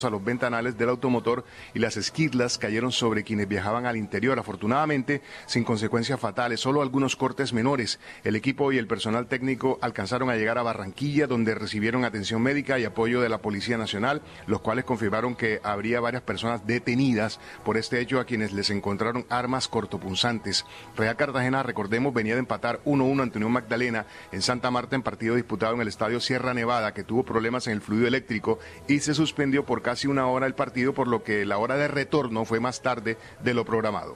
a los ventanales del automotor y las esquirlas cayeron sobre quienes viajaban al interior, afortunadamente sin consecuencias fatales, solo algunos cortes menores. El equipo y el personal técnico alcanzaron a llegar a Barranquilla, donde recibieron atención médica y apoyo de la Policía Nacional, los cuales confirmaron que habría varias personas detenidas por este hecho a quienes les encontraron armas cortopunzantes. Real Cartagena, recordemos, venía de empatar 1-1 ante Unión Magdalena en Santa Marta en partido disputado en el estadio Sierra Nevada, que tuvo problemas en el fluido eléctrico y se suspendió por casi una hora el partido, por lo que la hora de retorno fue más tarde de lo programado.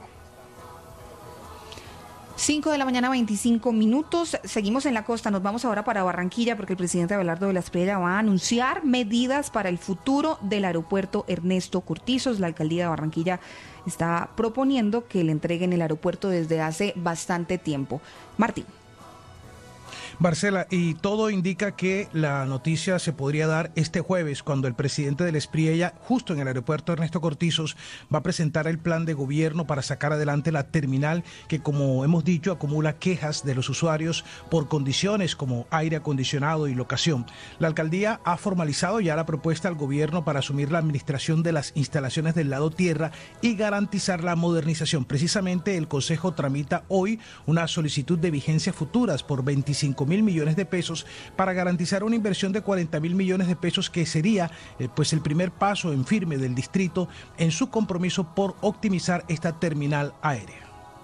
5 de la mañana, 25 minutos. Seguimos en la costa. Nos vamos ahora para Barranquilla porque el presidente Abelardo de la Espriella va a anunciar medidas para el futuro del aeropuerto Ernesto Cortizos. La alcaldía de Barranquilla está proponiendo que le entreguen el aeropuerto desde hace bastante tiempo. Martín. Marcela, y todo indica que la noticia se podría dar este jueves cuando el presidente de la Espriella, justo en el aeropuerto Ernesto Cortizos, va a presentar el plan de gobierno para sacar adelante la terminal que, como hemos dicho, acumula quejas de los usuarios por condiciones como aire acondicionado y locación. La alcaldía ha formalizado ya la propuesta al gobierno para asumir la administración de las instalaciones del lado tierra y garantizar la modernización. Precisamente el Consejo tramita hoy una solicitud de vigencias futuras por 25.000 millones de pesos para garantizar una inversión de 40.000 millones de pesos que sería pues el primer paso en firme del distrito en su compromiso por optimizar esta terminal aérea.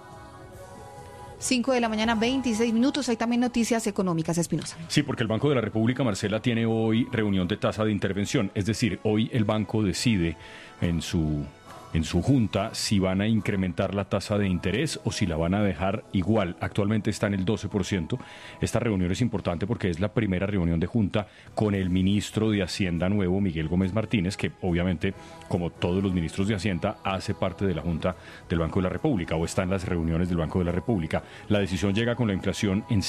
5 de la mañana, 26 minutos. Hay también noticias económicas, Espinosa. Sí, porque el Banco de la República, Marcela, tiene hoy reunión de tasa de intervención. Es decir, hoy el banco decide en su junta si van a incrementar la tasa de interés o si la van a dejar igual. Actualmente está en el 12%. Esta reunión es importante porque es la primera reunión de junta con el ministro de Hacienda nuevo, Miguel Gómez Martínez, que obviamente, como todos los ministros de Hacienda, hace parte de la junta del Banco de la República o está en las reuniones del Banco de la República. La decisión llega con la inflación en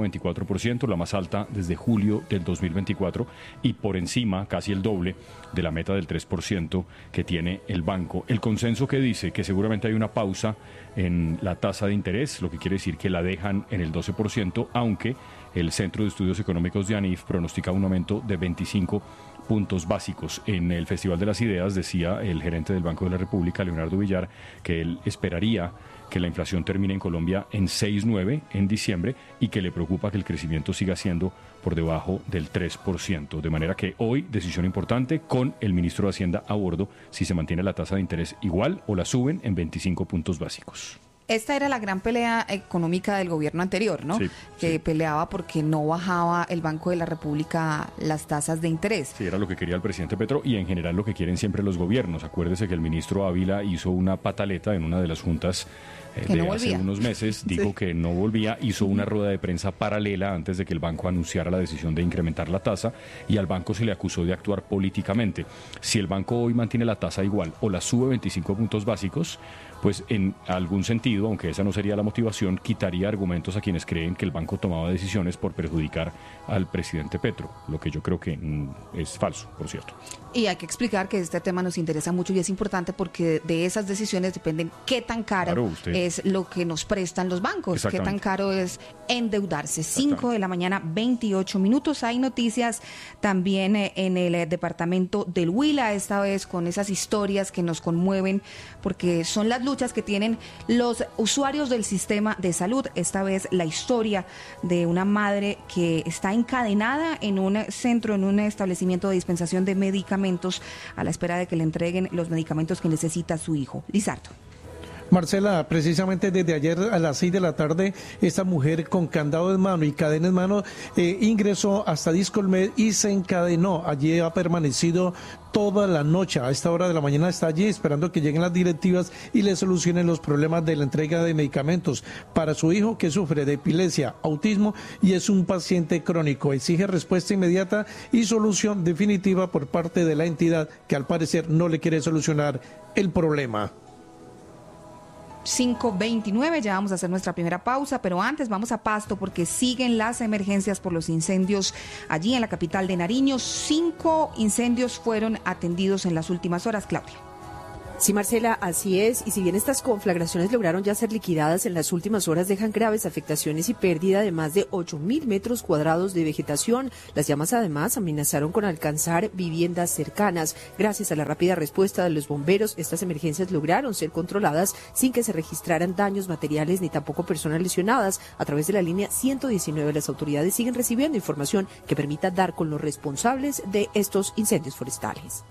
6,24%, la más alta desde julio del 2024 y por encima, casi el doble, de la meta del 3% que tiene el banco. El consenso que dice que seguramente hay una pausa en la tasa de interés, lo que quiere decir que la dejan en el 12%, aunque el Centro de Estudios Económicos de ANIF pronostica un aumento de 25 puntos básicos. En el Festival de las Ideas decía el gerente del Banco de la República, Leonardo Villar, que él esperaría que la inflación termine en Colombia en 6,9 en diciembre y que le preocupa que el crecimiento siga siendo por debajo del 3%. De manera que hoy, decisión importante con el ministro de Hacienda a bordo, si se mantiene la tasa de interés igual o la suben en 25 puntos básicos. Esta era la gran pelea económica del gobierno anterior, ¿no? Sí, que sí. peleaba porque no bajaba el Banco de la República las tasas de interés. Sí, era lo que quería el presidente Petro y en general lo que quieren siempre los gobiernos. Acuérdese que el ministro Ávila hizo una pataleta en una de las juntas hace unos meses, dijo sí, que no volvía, hizo una rueda de prensa paralela antes de que el banco anunciara la decisión de incrementar la tasa y al banco se le acusó de actuar políticamente. Si el banco hoy mantiene la tasa igual o la sube 25 puntos básicos, pues en algún sentido, aunque esa no sería la motivación, quitaría argumentos a quienes creen que el banco tomaba decisiones por perjudicar al presidente Petro, lo que yo creo que es falso, por cierto. Y hay que explicar que este tema nos interesa mucho y es importante porque de esas decisiones dependen qué tan caro es lo que nos prestan los bancos, qué tan caro es endeudarse. 5 de la mañana, 28 minutos. Hay noticias también en el departamento del Huila, esta vez con esas historias que nos conmueven porque son las luchas que tienen los usuarios del sistema de salud. Esta vez la historia de una madre que está encadenada en un centro, en un establecimiento de dispensación de medicamentos a la espera de que le entreguen los medicamentos que necesita su hijo. Lizardo. Marcela, precisamente desde ayer a las 6 de la tarde, esta mujer con candado en mano y cadena en mano ingresó hasta Discolmed y se encadenó. Allí ha permanecido toda la noche. A esta hora de la mañana está allí esperando que lleguen las directivas y le solucionen los problemas de la entrega de medicamentos para su hijo que sufre de epilepsia, autismo y es un paciente crónico. Exige respuesta inmediata y solución definitiva por parte de la entidad que al parecer no le quiere solucionar el problema. 5:29, ya vamos a hacer nuestra primera pausa, pero antes vamos a Pasto porque siguen las emergencias por los incendios allí en la capital de Nariño. 5 incendios fueron atendidos en las últimas horas, Claudia. Sí, Marcela, así es. Y si bien estas conflagraciones lograron ya ser liquidadas, en las últimas horas dejan graves afectaciones y pérdida de más de 8.000 metros cuadrados de vegetación. Las llamas además amenazaron con alcanzar viviendas cercanas. Gracias a la rápida respuesta de los bomberos, estas emergencias lograron ser controladas sin que se registraran daños materiales ni tampoco personas lesionadas. A través de la línea 119, las autoridades siguen recibiendo información que permita dar con los responsables de estos incendios forestales.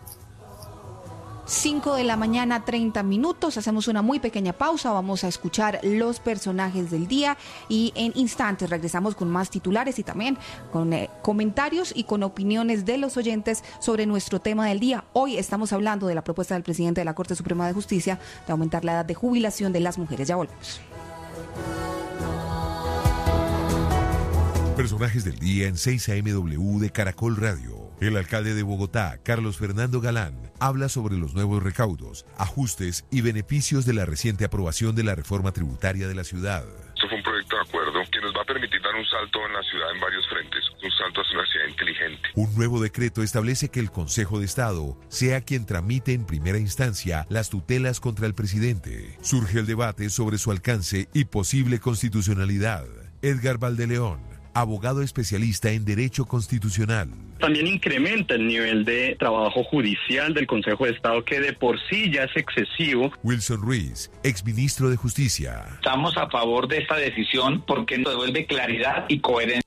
5 de la mañana, 30 minutos. Hacemos una muy pequeña pausa. Vamos a escuchar los personajes del día y en instantes regresamos con más titulares y también con comentarios y con opiniones de los oyentes sobre nuestro tema del día. Hoy estamos hablando de la propuesta del presidente de la Corte Suprema de Justicia de aumentar la edad de jubilación de las mujeres. Ya volvemos. Personajes del día en 6 AMW de Caracol Radio. El alcalde de Bogotá, Carlos Fernando Galán, habla sobre los nuevos recaudos, ajustes y beneficios de la reciente aprobación de la reforma tributaria de la ciudad. Esto fue un proyecto de acuerdo que nos va a permitir dar un salto en la ciudad en varios frentes, un salto hacia una ciudad inteligente. Un nuevo decreto establece que el Consejo de Estado sea quien tramite en primera instancia las tutelas contra el presidente. Surge el debate sobre su alcance y posible constitucionalidad. Edgar Valdeleón, abogado especialista en Derecho Constitucional. También incrementa el nivel de trabajo judicial del Consejo de Estado, que de por sí ya es excesivo. Wilson Ruiz, exministro de Justicia. Estamos a favor de esta decisión porque nos devuelve claridad y coherencia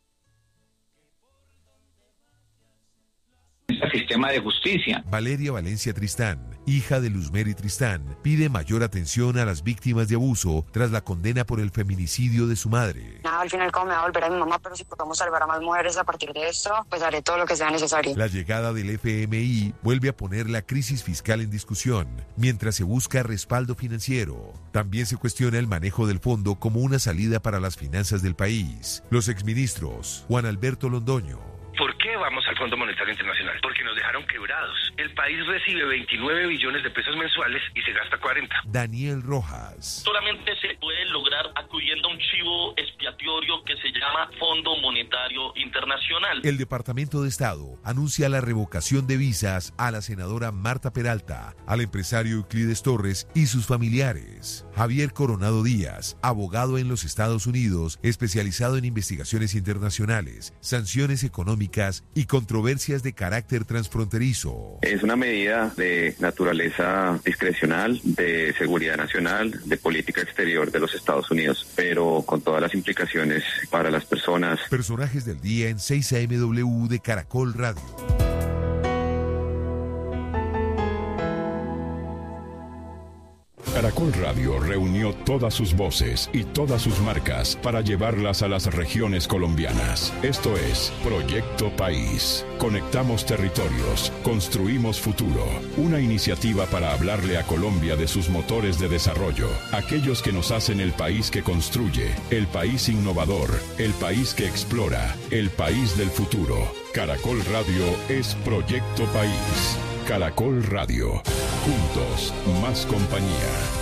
al sistema de justicia. Valeria Valencia Tristán, hija de Luzmeri Tristán, pide mayor atención a las víctimas de abuso tras la condena por el feminicidio de su madre. Al final como me va a volver a mi mamá, pero si podemos salvar a más mujeres a partir de esto, pues haré todo lo que sea necesario. La llegada del FMI vuelve a poner la crisis fiscal en discusión, mientras se busca respaldo financiero. También se cuestiona el manejo del fondo como una salida para las finanzas del país. Los exministros, Juan Alberto Londoño. ¿Por qué vamos al Fondo Monetario Internacional? Porque nos dejaron quebrados. El país recibe 29 billones de pesos mensuales y se gasta 40. Daniel Rojas. Solamente se puede lograr acudiendo a un chivo expiatorio que se llama Fondo Monetario Internacional. El Departamento de Estado anuncia la revocación de visas a la senadora Marta Peralta, al empresario Euclides Torres y sus familiares. Javier Coronado Díaz, abogado en los Estados Unidos, especializado en investigaciones internacionales, sanciones económicas y controversias de carácter transfronterizo. Es una medida de naturaleza discrecional, de seguridad nacional, de política exterior de los Estados Unidos, pero con todas las implicaciones para las personas. Personajes del día en 6 AMW de Caracol Radio. Caracol Radio reunió todas sus voces y todas sus marcas para llevarlas a las regiones colombianas. Esto es Proyecto País. Conectamos territorios, construimos futuro. Una iniciativa para hablarle a Colombia de sus motores de desarrollo, aquellos que nos hacen el país que construye, el país innovador, el país que explora, el país del futuro. Caracol Radio es Proyecto País. Caracol Radio. Juntos, más compañía.